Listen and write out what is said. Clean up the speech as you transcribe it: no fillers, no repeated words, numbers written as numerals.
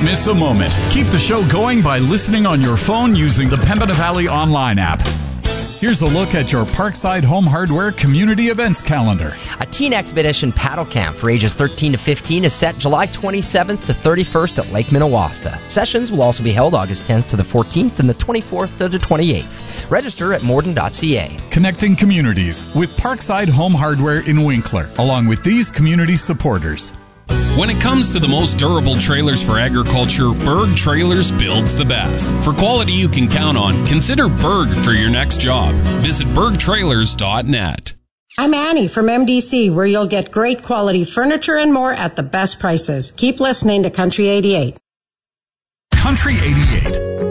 miss a moment. Keep the show going by listening on your phone using the Pembina Valley online app. Here's a look at your Parkside Home Hardware Community Events calendar. A Teen Expedition paddle camp for ages 13 to 15 is set July 27th to 31st at Lake Minnewaska. Sessions will also be held August 10th to the 14th and the 24th to the 28th. Register at morden.ca. Connecting communities with Parkside Home Hardware in Winkler, along with these community supporters. When it comes to the most durable trailers for agriculture, Berg Trailers builds the best. For quality you can count on, consider Berg for your next job. Visit bergtrailers.net. I'm Annie from MDC, where you'll get great quality furniture and more at the best prices. Keep listening to Country 88. Country 88.